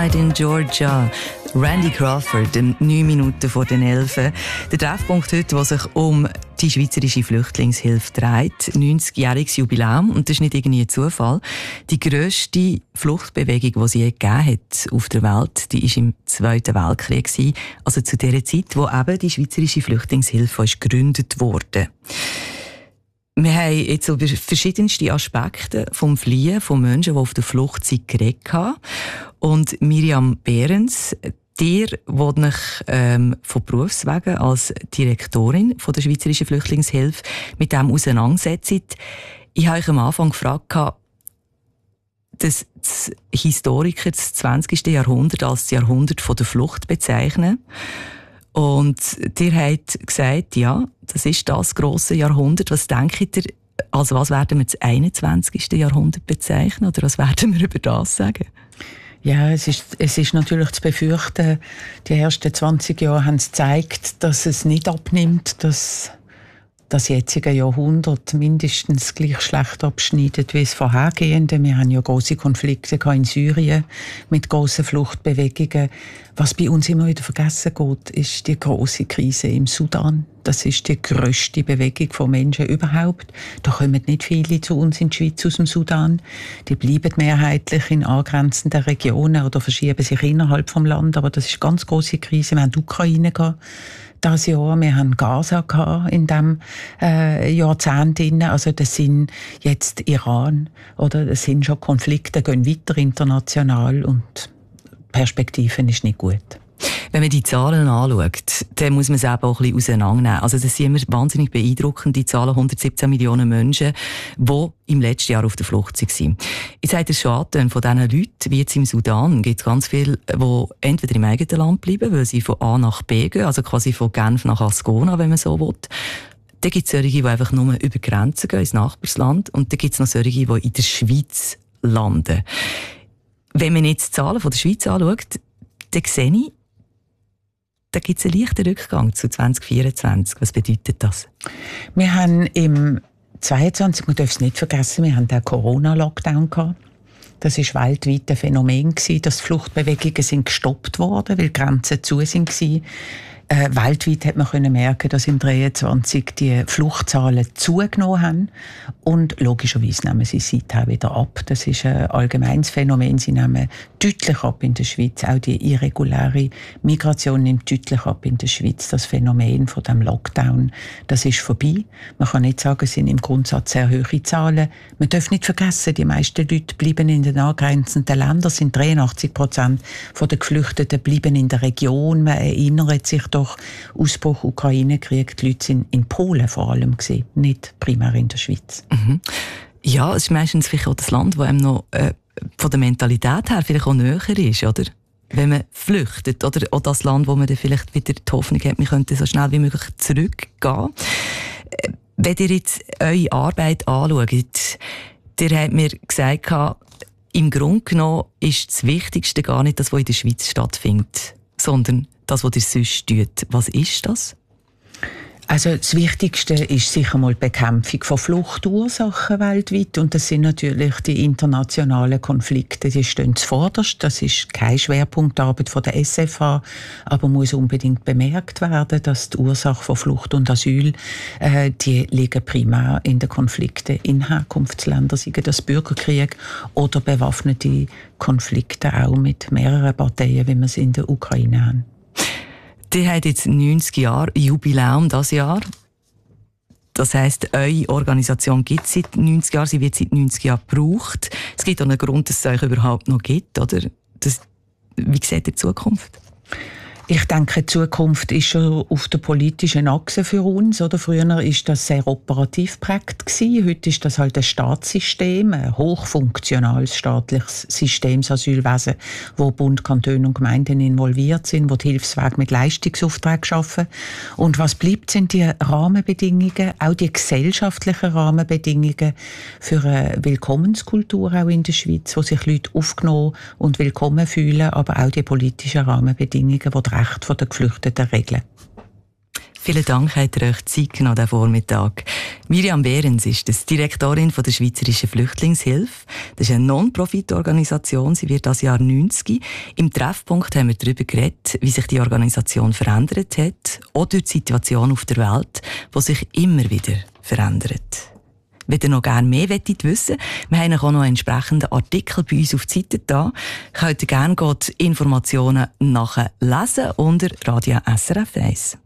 Inside in Georgia. Randy Crawford, 9 Minuten vor den 11. Der Treffpunkt heute, der sich um die schweizerische Flüchtlingshilfe dreht. 90-jähriges Jubiläum. Und das ist nicht irgendwie ein Zufall. Die grösste Fluchtbewegung, die es je gegeben hat auf der Welt, die war im Zweiten Weltkrieg. Also zu der Zeit, wo eben die schweizerische Flüchtlingshilfe ist gegründet wurde. Wir haben jetzt über verschiedenste Aspekte vom Fliehen von Menschen, die auf der Flucht sind, geredet. Und Miriam Behrens, dir, die euch von Berufswegen als Direktorin von der Schweizerischen Flüchtlingshilfe mit dem auseinandersetzt. Ich habe euch am Anfang gefragt, dass Historiker das 20. Jahrhundert als das Jahrhundert der Flucht bezeichnen. Und ihr habt gesagt, ja, das ist das grosse Jahrhundert. Was denkt ihr, also was werden wir das 21. Jahrhundert bezeichnen? Oder was werden wir über das sagen? Ja, es ist natürlich zu befürchten, die ersten 20 Jahre haben es gezeigt, dass es nicht abnimmt, dass das jetzige Jahrhundert mindestens gleich schlecht abschneidet wie das vorhergehende. Wir haben ja grosse Konflikte in Syrien mit grossen Fluchtbewegungen. Was bei uns immer wieder vergessen geht, ist die grosse Krise im Sudan. Das ist die grösste Bewegung von Menschen überhaupt. Da kommen nicht viele zu uns in die Schweiz aus dem Sudan. Die bleiben mehrheitlich in angrenzenden Regionen oder verschieben sich innerhalb vom Land. Aber das ist eine ganz grosse Krise. Wir haben die Ukraine gehabt. Das Jahr. Wir haben Gaza gehabt in diesem Jahrzehnt. Also das sind jetzt Iran, oder das sind schon Konflikte, gehen weiter international und die Perspektive ist nicht gut. Wenn man die Zahlen anschaut, dann muss man es eben auch ein bisschen auseinandernehmen. Also das sind immer wahnsinnig beeindruckend, die Zahlen 117 Millionen Menschen, die im letzten Jahr auf der Flucht waren. Jetzt habt ihr schon von diesen Leuten, wie jetzt im Sudan, gibt es ganz viele, die entweder im eigenen Land bleiben, weil sie von A nach B gehen, also quasi von Genf nach Ascona, wenn man so will. Dann gibt es solche, die einfach nur über Grenzen gehen, ins Nachbarsland. Und dann gibt es noch solche, die in der Schweiz landen. Wenn man jetzt die Zahlen von der Schweiz anschaut, dann sehe ich, da gibt es einen leichten Rückgang zu 2024. Was bedeutet das? Wir haben im 22, man darf es nicht vergessen, wir haben den Corona-Lockdown gehabt. Das war weltweit ein Phänomen, dass Fluchtbewegungen sind gestoppt worden, weil die Grenzen zu waren. Weltweit hat man können merken, dass im 23 die Fluchtzahlen zugenommen haben. Und logischerweise nehmen sie seither wieder ab. Das ist ein allgemeines Phänomen. Sie nehmen deutlich ab in der Schweiz. Auch die irreguläre Migration nimmt deutlich ab in der Schweiz. Das Phänomen von dem Lockdown, das ist vorbei. Man kann nicht sagen, es sind im Grundsatz sehr hohe Zahlen. Man darf nicht vergessen, die meisten Leute bleiben in den angrenzenden Ländern. Sind 83% der Geflüchteten bleiben in der Region. Man erinnert sich doch, Ausbruch Ukraine-Krieg, die Leute sind in Polen vor allem gewesen, nicht primär in der Schweiz. Mhm. Ja, es ist meistens vielleicht auch das Land, das einem noch von der Mentalität her vielleicht auch näher ist, oder? Wenn man flüchtet, oder auch das Land, wo man dann vielleicht wieder die Hoffnung hat, man könnte so schnell wie möglich zurückgehen. Wenn ihr jetzt eure Arbeit anschaut, ihr habt mir gesagt, im Grunde genommen ist das Wichtigste gar nicht das, was in der Schweiz stattfindet, sondern das, was ihr sonst tut. Was ist das? Also das Wichtigste ist sicher mal die Bekämpfung von Fluchtursachen weltweit. Und das sind natürlich die internationalen Konflikte, die stehen zuvorderst. Das ist keine Schwerpunktarbeit von der SFH, aber muss unbedingt bemerkt werden, dass die Ursache von Flucht und Asyl, die liegen primär in den Konflikten in Herkunftsländern, sei das Bürgerkrieg oder bewaffnete Konflikte auch mit mehreren Parteien, wie wir es in der Ukraine haben. Die hat jetzt 90 Jahre Jubiläum dieses Jahr. Das heisst, eure Organisation gibt es seit 90 Jahren, sie wird seit 90 Jahren gebraucht. Es gibt auch einen Grund, dass es euch überhaupt noch gibt, oder? Wie sieht die Zukunft? Ich denke, die Zukunft ist schon auf der politischen Achse für uns. Oder? Früher war das sehr operativ geprägt. Heute ist das halt ein Staatssystem, ein hochfunktionales staatliches System, das Asylwesen, wo Bund, Kantone und Gemeinden involviert sind, wo die Hilfswege mit Leistungsaufträgen schaffen. Und was bleibt, sind die Rahmenbedingungen, auch die gesellschaftlichen Rahmenbedingungen für eine Willkommenskultur auch in der Schweiz, wo sich Leute aufgenommen und willkommen fühlen, aber auch die politischen Rahmenbedingungen, die Recht der Geflüchteten regeln. Vielen Dank, habt ihr euch Zeit genommen diesen Vormittag. Miriam Behrens ist das Direktorin der Schweizerischen Flüchtlingshilfe. Das ist eine Non-Profit-Organisation. Sie wird das Jahr 90. Im Treffpunkt haben wir darüber geredet, wie sich die Organisation verändert hat, auch durch die Situation auf der Welt, die sich immer wieder verändert. Wenn ihr noch gerne mehr wissen wollt, wir haben auch noch einen entsprechenden Artikel bei uns auf die Seite da. Könnt ihr gerne die Informationen nachlesen unter Radio SRF 1.